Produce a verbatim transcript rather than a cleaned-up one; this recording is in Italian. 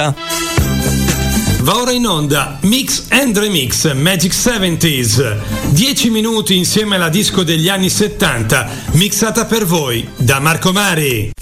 settanta. Va ora in onda Mix and Remix Magic seventies, dieci minuti insieme alla disco degli anni settanta, mixata per voi da Marco Mari.